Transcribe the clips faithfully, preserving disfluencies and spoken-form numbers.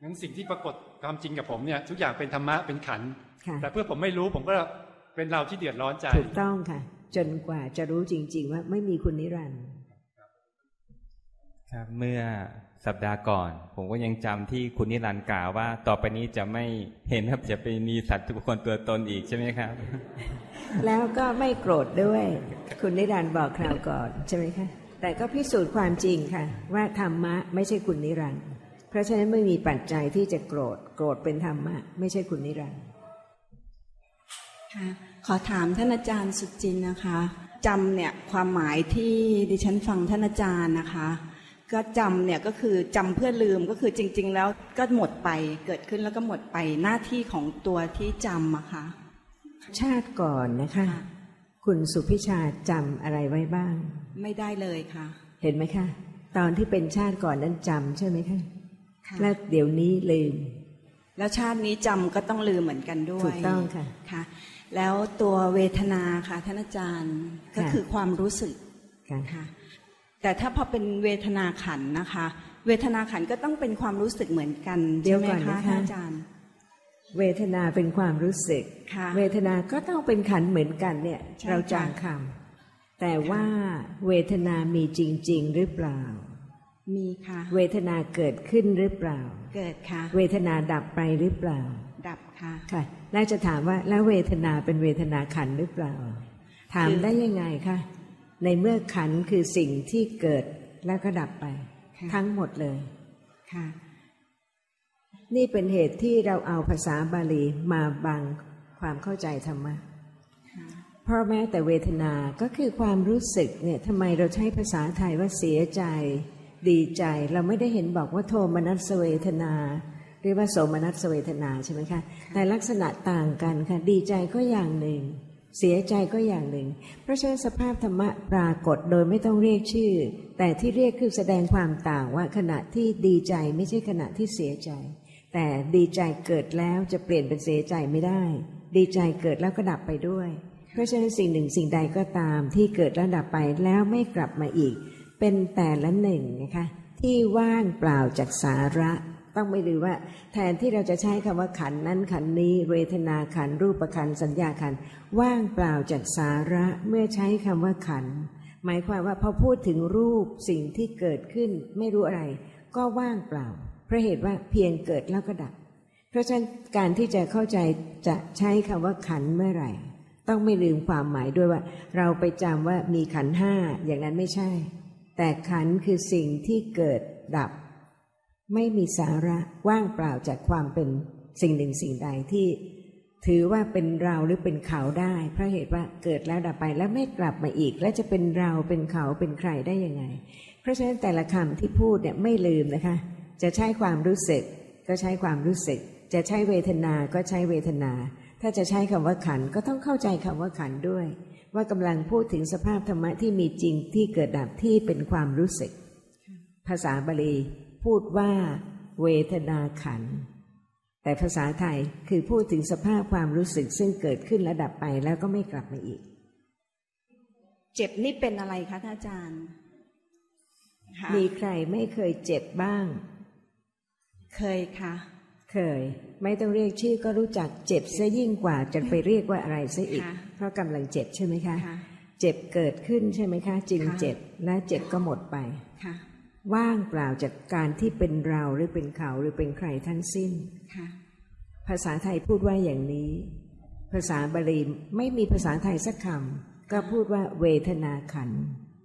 งั้นสิ่งที่ปรากฏความจริงกับผมเนี่ยทุกอย่างเป็นธรรมะเป็นขันธ์แต่เพื่อผมไม่รู้ผมก็เป็นเราที่เดือดร้อนใจถูกต้องค่ะจนกว่าจะรู้จริงๆว่าไม่มีคุณนิรันดร์ครับเมื่อสัปดาห์ก่อนผมก็ยังจำที่คุณนิรันดร์กล่าวว่าต่อไปนี้จะไม่เห็นครับจะไปมีสัตว์ทุกคนตัวตนอีกใช่ไหมครับแล้วก็ไม่โกรธด้วยคุณนิรันดร์บอกคราวก่อนใช่ไหมคะแต่ก็พิสูจน์ความจริงค่ะว่าธรรมะไม่ใช่คุณนิรันดร์เพราะฉะนั้นไม่มีปัจจัยที่จะโกรธโกรธเป็นธรรมะไม่ใช่คุณนิรันดร์ค่ะขอถามท่านอาจารย์สุจินนะคะจำเนี่ยความหมายที่ดิฉันฟังท่านอาจารย์นะคะก็จำเนี่ยก็คือจำเพื่อลืมก็คือจริงๆแล้วก็หมดไปเกิดขึ้นแล้วก็หมดไปหน้าที่ของตัวที่จำอะค่ะชาติก่อนนะคะคุณสุพิชาจำอะไรไว้บ้างไม่ได้เลยค่ะเห็นไหมคะตอนที่เป็นชาติก่อนนั้นจำใช่ไหมคะแล้วเดี๋ยวนี้ลืมแล้วชาตินี้จำก็ต้องลืมเหมือนกันด้วยถูกต้องค่ะค่ะแล้วตัวเวทนาค่ะท่านอาจารย์ก็คือความรู้สึกค่ะแต่ถ้าพอเป็นเวทนาขันธ์นะคะเวทนาขันธ์ก็ต้องเป็นความรู้สึกเหมือนกันใช่ไหมคะท่านอาจารย์เวทนาเป็นความรู้สึกเวทนาก็ต้องเป็นขันธ์เหมือนกันเนี่ยเราจางคำแต่ว่าเวทนามีจริงๆหรือเปล่ามีค่ะเวทนาเกิดขึ้นหรือเปล่าเกิดค่ะเวทนาดับไปหรือเปล่าดับค่ะค่ะน่าจะถามว่าแล้วเวทนาเป็นเวทนาขันธ์หรือเปล่าถามได้ยังไงคะในเมื่อขันธ์คือสิ่งที่เกิดแล้วก็ดับไปทั้งหมดเลยค่ะนี่เป็นเหตุที่เราเอาภาษาบาลีมาบังความเข้าใจธรรมะเพราะแม้แต่เวทนาก็คือความรู้สึกเนี่ยทำไมเราใช้ภาษาไทยว่าเสียใจดีใจเราไม่ได้เห็นบอกว่าโทมนัสเวทนาเรียกว่าโสมนัสเวทนาใช่ไหมคะแต่ลักษณะต่างกันค่ะดีใจก็อย่างหนึ่งเสียใจก็อย่างหนึ่งเพราะฉะนั้นสภาพธรรมะปรากฏโดยไม่ต้องเรียกชื่อแต่ที่เรียกคือแสดงความต่างว่าขณะที่ดีใจไม่ใช่ขณะที่เสียใจแต่ดีใจเกิดแล้วจะเปลี่ยนเป็นเสียใจไม่ได้ดีใจเกิดแล้วก็ดับไปด้วยเพราะฉะนั้นสิ่งหนึ่งสิ่งใดก็ตามที่เกิดแล้วดับไปแล้วไม่กลับมาอีกเป็นแต่ละหนึ่งนะคะที่ว่างเปล่าจากสาระต้องไม่ลืมว่าแทนที่เราจะใช้คำว่าขันนั้นขันนี้เวทนาขันรูปขันสัญญาขันว่างเปล่าจากสาระเมื่อใช้คำว่าขันหมายความว่าพอพูดถึงรูปสิ่งที่เกิดขึ้นไม่รู้อะไรก็ว่างเปล่าเพราะเหตุว่าเพียงเกิดแล้วก็ดับเพราะฉะนั้นการที่จะเข้าใจจะใช้คำว่าขันเมื่อไหร่ต้องไม่ลืมความหมายด้วยว่าเราไปจำว่ามีขันห้าอย่างนั้นไม่ใช่แต่ขันคือสิ่งที่เกิดดับไม่มีสาระว่างเปล่าจากความเป็นสิ่งหนึ่งสิ่งใดที่ถือว่าเป็นเราหรือเป็นเขาได้เพราะเหตุว่าเกิดแล้วดับไปแล้วไม่กลับมาอีกแล้วจะเป็นเราเป็นเขาเป็นใครได้ยังไงเพราะฉะนั้นแต่ละคำที่พูดเนี่ยไม่ลืมนะคะจะใช้ความรู้สึกก็ใช้ความรู้สึกจะใช้เวทนาก็ใช้เวทนาถ้าจะใช้คำว่าขันก็ต้องเข้าใจคำว่าขันด้วยว่ากำลังพูดถึงสภาพธรรมะที่มีจริงที่เกิดดับที่เป็นความรู้สึกภาษาบาลีพูดว่าเวทนาขันธ์แต่ภาษาไทยคือพูดถึงสภาพความรู้สึกซึ่งเกิดขึ้นและดับไปแล้วก็ไม่กลับมาอีกเจ็บนี่เป็นอะไรคะท่านอาจารย์มีใครไม่เคยเจ็บบ้างเคยค่ะเคยไม่ต้องเรียกชื่อก็รู้จักเจ็บซะยิ่งกว่าจะไปเรียกว่าอะไรซะอีกเพราะกำลังเจ็บใช่ไหมคะเจ็บเกิดขึ้นใช่ไหมคะจึงเจ็บและเจ็บก็หมดไปว่างเปล่าจากการที่เป็นเราหรือเป็นเขาหรือเป็นใครทั้งสิ้นภาษาไทยพูดว่าอย่างนี้ภาษาบาลีไม่มีภาษาไทยสักคำก็พูดว่าเวทนาขันธ์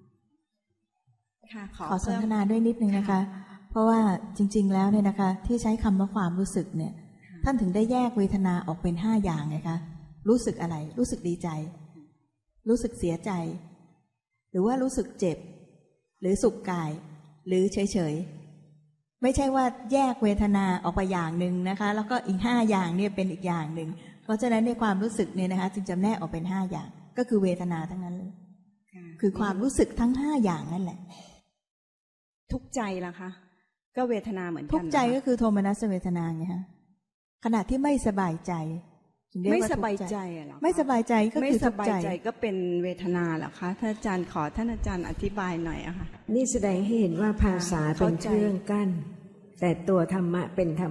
ขอสนทนาด้วยนิดนึงนะคะเพราะว่าจริงๆแล้วเนี่ยนะคะที่ใช้คำว่าความรู้สึกเนี่ยท่านถึงได้แยกเวทนาออกเป็นห้าอย่างไงคะรู้สึกอะไรรู้สึกดีใจรู้สึกเสียใจหรือว่ารู้สึกเจ็บหรือสุขกายหรือเฉยๆไม่ใช่ว่าแยกเวทนาออกไปอย่างหนึ่งนะคะแล้วก็อีกห้าอย่างเนี่ยเป็นอีกอย่างหนึ่งเพราะฉะนั้นในความรู้สึกเนี่ยนะคะจึงจำแนกออกเป็นห้าอย่างก็คือเวทนาทั้งนั้นเลยคือความรู้สึกทั้งห้าอย่างนั่นแหละทุกข์ใจล่ะคะก็เวทนาเหมือนกันทุกข์ใจก็คือโทมนัสเวทนาไงฮะขณะที่ไม่สบายใจไม่สบายใจเหรอไม่สบายใจก็คือไม่สบายใจก็เป็นเวทนาเหรอคะท่านอาจารย์ขอท่านอาจารย์อธิบายหน่อยอะค่ะนี่แสดงให้เห็นว่าภาษาเป็นเครื่องกั้นแต่ตัวธรรมะเป็นธรรม